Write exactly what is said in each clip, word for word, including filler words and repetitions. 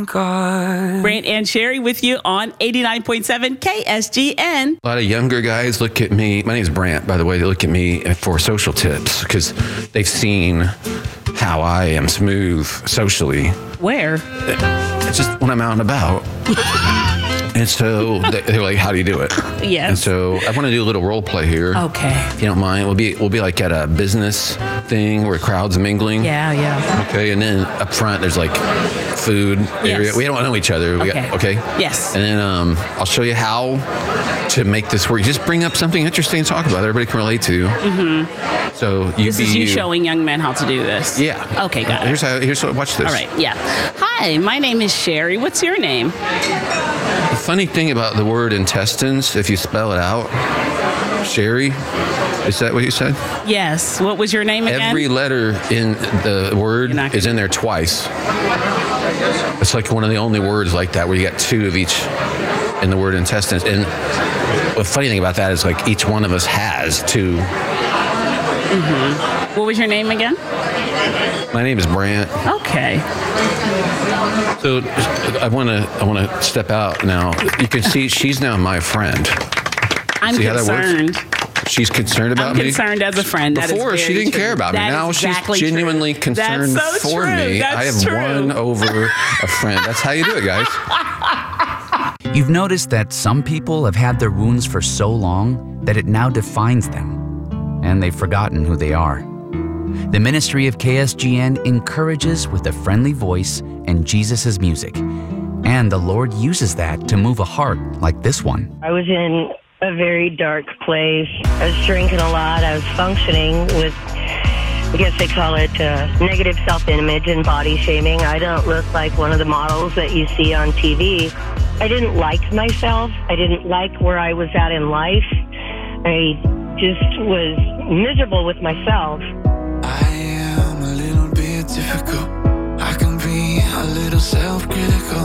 God. Brant and Sherry with you on eighty-nine point seven K S G N. A lot of younger guys look at me. My name's Brant, by the way. They look at me for social tips because they've seen how I am smooth socially. Where? It's just when I'm out and about. And so they- they're like, "How do you do it?" Yes. And so I want to do a little role play here. Okay. If you don't mind, we'll be we'll be like at a business thing where crowds mingling. Yeah, yeah. Okay, and then up front there's like food area. Yes. We don't know each other. We Okay. Got, okay. Yes. And then um, I'll show you how to make this work. Just bring up something interesting to talk about. Everybody can relate to. Mm-hmm. So you This be is you showing young men how to do this. Yeah. Okay, got it. Here's how. Here's what. Watch this. All right, yeah. Hi, my name is Sherry. What's your name? The funny thing about the word intestines, if you spell it out, Sherry, is that what you said? Yes. What was your name again? Every letter in the word You're not- is in there twice. It's like one of the only words like that where you got two of each in the word intestines. And the funny thing about that is like each one of us has two. Mm-hmm. What was your name again? My name is Brant. Okay. So I want to I want to step out now. You can see she's now my friend. I'm See how that works? concerned. She's concerned about I'm me. concerned as a friend. That is Before she very didn't true. care about me. That Now is exactly she's genuinely true. concerned That's so for true. me. That's I have true. won over a friend. That's how you do it, guys. You've noticed that some people have had their wounds for so long that it now defines them, and they've forgotten who they are. The ministry of K S G N encourages with a friendly voice and Jesus' music, and the Lord uses that to move a heart like this one. I was in a very dark place. I was drinking a lot. I was functioning with, I guess they call it uh, negative self-image and body shaming. I don't look like one of the models that you see on T V. I didn't like myself. I didn't like where I was at in life. I just was miserable with myself. I am a little bit difficult. I can be a little self-critical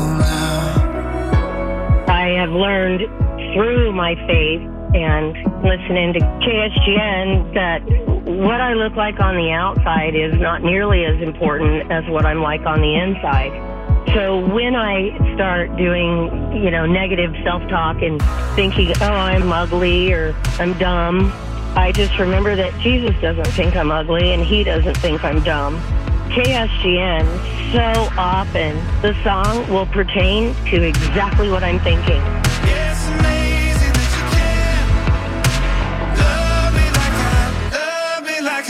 now. I have learned through my faith and listening to K S G N that what I look like on the outside is not nearly as important as what I'm like on the inside. So when I start doing, you know, negative self-talk and thinking, oh, I'm ugly or I'm dumb, I just remember that Jesus doesn't think I'm ugly and he doesn't think I'm dumb. K S G N, so often the song will pertain to exactly what I'm thinking. It's amazing that you can love me like I, love me like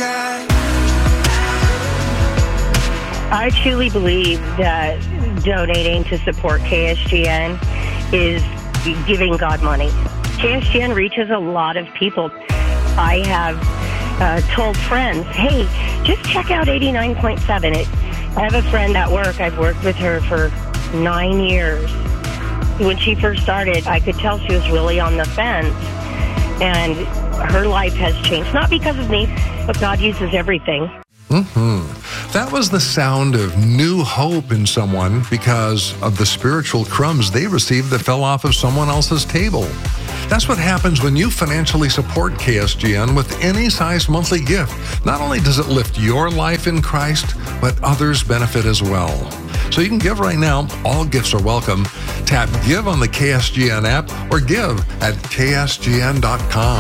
I. I truly believe that donating to support K S G N is giving God money. K S G N reaches a lot of people. I have uh, told friends, hey, just check out eighty-nine point seven. It, I have a friend at work. I've worked with her for nine years. When she first started, I could tell she was really on the fence. And her life has changed, not because of me, but God uses everything. Mm-hmm. That was the sound of new hope in someone because of the spiritual crumbs they received that fell off of someone else's table. That's what happens when you financially support K S G N with any size monthly gift. Not only does it lift your life in Christ, but others benefit as well. So you can give right now. All gifts are welcome. Tap Give on the K S G N app or give at K S G N dot com.